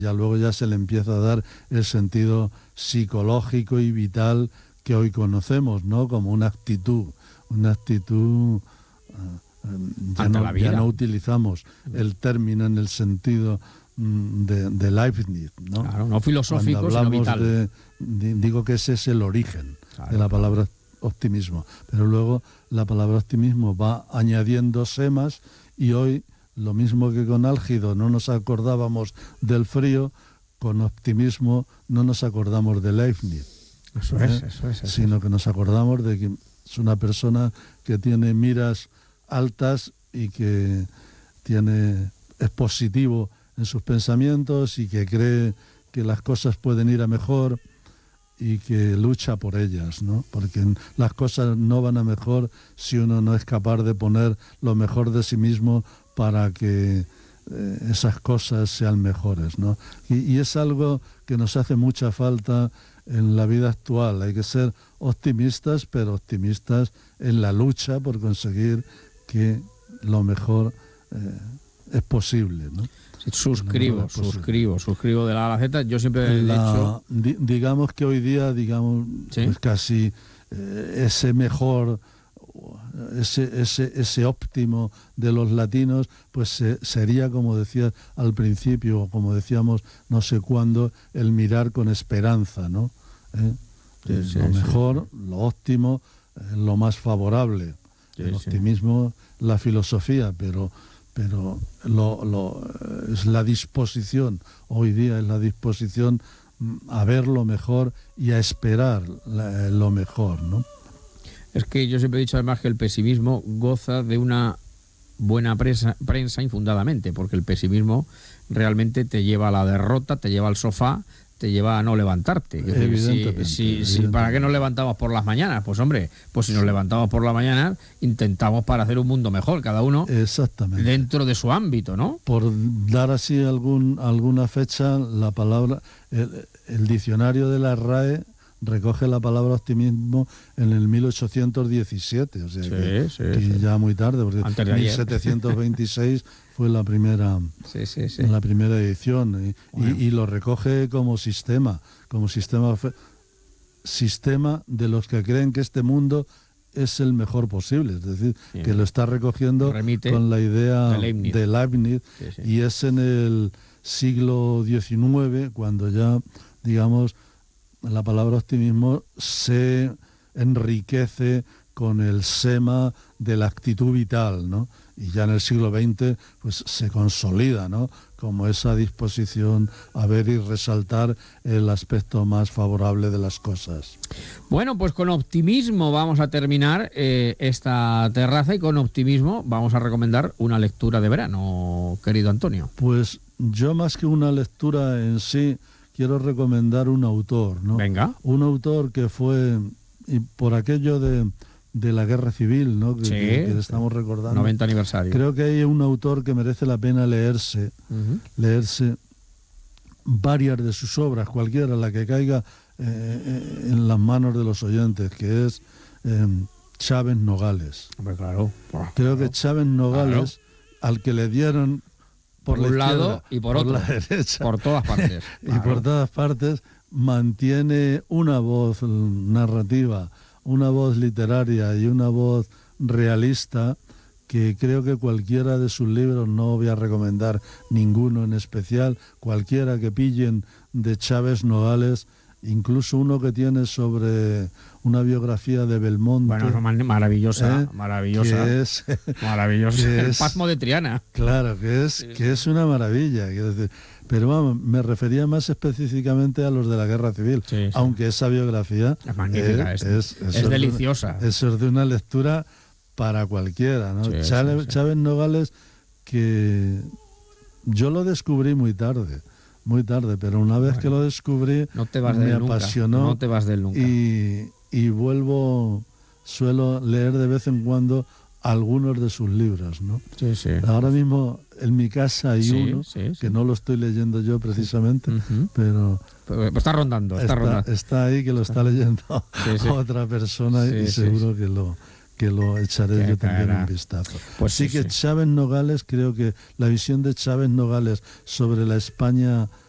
Ya luego ya se le empieza a dar el sentido psicológico y vital que hoy conocemos, ¿no? Como una actitud ya no utilizamos el término en el sentido de Leibniz, ¿no? Claro, no filosófico, Cuando hablamos sino vital. digo que ese es el origen de la palabra optimismo, pero luego la palabra optimismo va añadiéndose más y hoy, lo mismo que con álgido no nos acordábamos del frío, con optimismo no nos acordamos de Leibniz. Eso es. Sino que nos acordamos de que es una persona que tiene miras altas y que es positivo en sus pensamientos y que cree que las cosas pueden ir a mejor y que lucha por ellas, ¿no? Porque las cosas no van a mejor si uno no es capaz de poner lo mejor de sí mismo para que esas cosas sean mejores, ¿no? Y es algo que nos hace mucha falta en la vida actual. Hay que ser optimistas, pero optimistas en la lucha por conseguir que lo mejor es posible, ¿no? Sí, suscribo de la A a la Z. Yo siempre he dicho... digamos que hoy día, ¿sí? pues casi ese mejor, ese óptimo de los latinos, pues sería, como decía al principio, o como decíamos no sé cuándo, el mirar con esperanza, ¿no? Lo mejor, lo óptimo, lo más favorable. El optimismo, la filosofía, pero es la disposición, hoy día es la disposición a ver lo mejor y a esperar lo mejor, ¿no? Es que yo siempre he dicho además que el pesimismo goza de una buena prensa infundadamente, porque el pesimismo realmente te lleva a la derrota, te lleva al sofá, te lleva a no levantarte. Evidentemente. ¿Para qué nos levantamos por las mañanas? Pues hombre, pues si nos levantamos por la mañana, intentamos para hacer un mundo mejor, cada uno dentro de su ámbito, ¿no? Por dar así alguna fecha, la palabra, el diccionario de la RAE recoge la palabra optimismo en el 1817, o sea que ya muy tarde, porque en 1726 fue la primera edición y lo recoge como sistema de los que creen que este mundo es el mejor posible, es decir, que lo está recogiendo con la idea de Leibniz. Y es en el siglo XIX cuando ya, digamos, la palabra optimismo se enriquece con el sema de la actitud vital, ¿no? Y ya en el siglo XX pues se consolida, ¿no? Como esa disposición a ver y resaltar el aspecto más favorable de las cosas. Bueno, pues con optimismo vamos a terminar esta terraza y con optimismo vamos a recomendar una lectura de verano, querido Antonio. Pues yo, más que una lectura en sí, quiero recomendar un autor, ¿no? Venga. Un autor que fue, y por aquello de la guerra civil, ¿no? Que estamos recordando. 90 aniversario. Creo que hay un autor que merece la pena leerse varias de sus obras, cualquiera, la que caiga en las manos de los oyentes, que es Chávez Nogales. Hombre, claro. Creo que Chávez Nogales, al que le dieron por un la lado y por otro, la derecha, por todas partes. Y por todas partes, mantiene una voz narrativa, una voz literaria y una voz realista que creo que cualquiera de sus libros, no voy a recomendar ninguno en especial, cualquiera que pillen de Chávez Nogales, incluso uno que tiene sobre una biografía de Belmonte. Bueno, maravillosa. El Pasmo de Triana. Claro, que es una maravilla. Pero vamos, me refería más específicamente a los de la Guerra Civil, aunque esa biografía es magnífica, es deliciosa. Eso es de una lectura para cualquiera, ¿no? Chávez Nogales, que yo lo descubrí muy tarde, pero una vez que lo descubrí me apasionó. No te vas de él nunca. Y suelo leer de vez en cuando algunos de sus libros, ¿no? Ahora mismo en mi casa hay uno que no lo estoy leyendo yo precisamente, pero está rondando. Está ahí, que lo está leyendo otra persona y seguro que lo echaré yo también un vistazo. Pues que Chávez Nogales, creo que la visión de Chávez Nogales sobre la España